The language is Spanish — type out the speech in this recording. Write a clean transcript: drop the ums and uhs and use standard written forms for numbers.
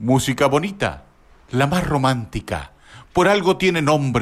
Música bonita, la más romántica. Por algo tiene nombre